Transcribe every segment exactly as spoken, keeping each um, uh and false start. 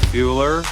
Bueller,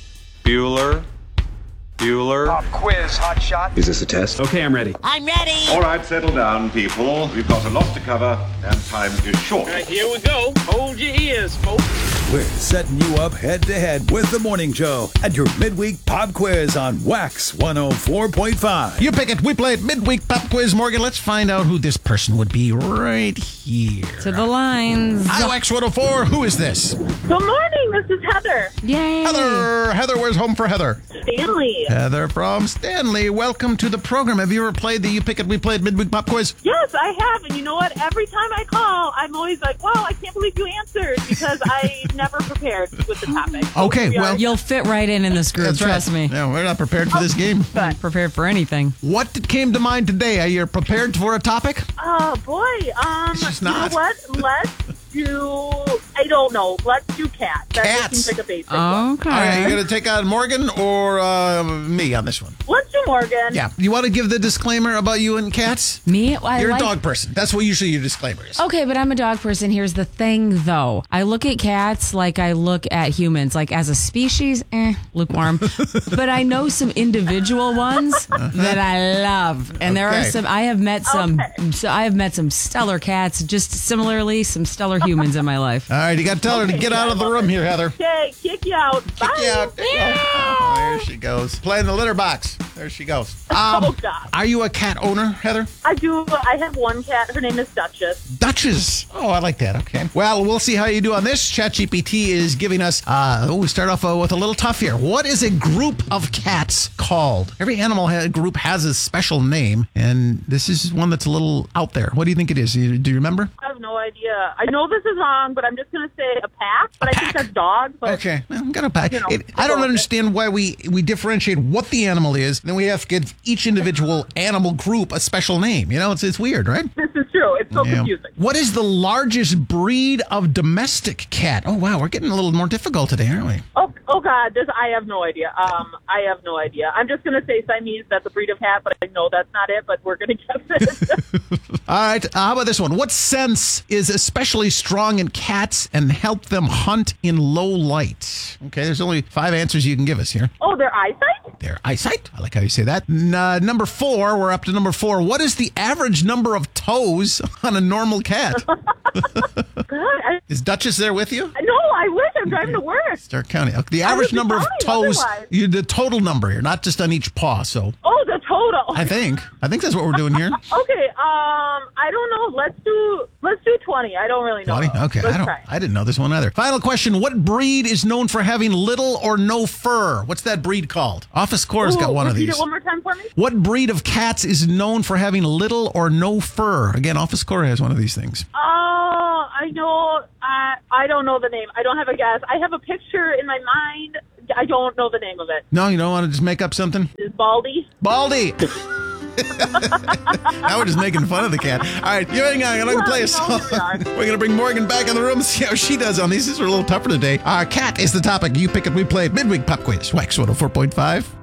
Bueller, Bueller. Pop quiz, hot shot. Is this a test? Okay, I'm ready. I'm ready. All right, settle down, people. We've got a lot to cover, and time is short. All right, here we go. Hold your ears, folks. We're setting you up head-to-head with The Morning Joe and your midweek pop quiz on Wax one oh four point five. You pick it. We play it midweek pop quiz, Morgan. Let's find out who this person would be right here. To the lines. Hi, Wax one oh four. Who is this? Good morning. This is Heather. Yay. Heather. Heather, where's home for Heather? Stanley. Heather from Stanley. Welcome to the program. Have you ever played the You Pick It, We Play It midweek pop quiz? Yes, I have. And you know what? Every time I call, I'm always like, wow, I can't believe you answered because I never prepared with the topic. So Okay, we are- well, You'll fit right in in this group, that's trust right. me. No, we're not prepared for this game. Not prepared for anything. What came to mind today? Are you prepared for a topic? Oh, boy. Um, It's just you not. know what? Let's do, I don't know. Let's do cats. That just Cats. seems like a basic one. Okay. All right, you going to take on Morgan or uh, me on this one? Let's do Morgan. Yeah. You want to give the disclaimer about you and cats? Me? I You're like- a dog person. That's what usually your disclaimer is. Okay, but I'm a dog person. Here's the thing, though. I look at cats like I look at humans. Like, as a species, eh, lukewarm. But I know some individual ones that I love. And there are Okay. some, I have met some, Okay. so I have met some stellar cats, just similarly, some stellar humans in my life. All right, you got to tell her to Okay, get yeah, out I of the love room it. here, Heather. Okay, kick you out. Bye. Kick you out. There, you go. Oh, there she goes. Playing the litter box. There she goes. Um, Oh, God. Are you a cat owner, Heather? I do. I have one cat. Her name is Duchess. Duchess. Oh, I like that. Okay. Well, we'll see how you do on this. ChatGPT is giving us, uh, oh, we start off uh, with a little tough here. What is a group of cats called? Every animal ha- group has a special name, and this is one that's a little out there. What do you think it is? You, do you remember? I have no idea. I know this is wrong, but I'm just going to say a pack. But I think that's dog. But Okay, well, I'm gonna pack. You know, It, I don't go with understand why we, we differentiate what the animal is, then we have to give each individual animal group a special name. You know, it's it's weird, right? this is true. It's so Yeah. confusing. What is the largest breed of domestic cat? Oh wow, we're getting a little more difficult today, aren't we? Oh, oh God, this I have no idea. Um, I have no idea. I'm just going to say Siamese. That's a breed of cat, but I know that's not it. But we're going to guess it. All right, uh, how about this one? What sense is especially strong in cats and help them hunt in low light? Okay, there's only five answers you can give us here. Oh, their eyesight? Their eyesight. I like how you say that. N- uh, number four, we're up to number four. What is the average number of toes on a normal cat? God, I, Is Duchess there with you? no, I wish. I'm driving to work. Start counting. Okay, the I average would be number of counting toes, otherwise. you, the total number here, not just on each paw. So Oh, the total. I think, I think that's what we're doing here. Okay. Um, I don't know. Let's do let's do twenty. I don't really know. twenty? Okay, Let's I don't. try. I didn't know this one either. Final question: what breed is known for having little or no fur? What's that breed called? Office Core's got Ooh, one of repeat these. it one more time for me. What breed of cats is known for having little or no fur? Again, Office Core has one of these things. Oh, I know. I I don't know the name. I don't have a guess. I have a picture in my mind. I don't know the name of it. No, you don't want to just make up something? Is Baldy? Baldy. Now we're just making fun of the cat. All right, you hang on. I'm going to play a song. We're going to bring Morgan back in the room and see how she does on these. These are a little tougher today. Our cat is the topic. You pick it, we play it. Midweek Pop Quiz. Wax one oh four point five.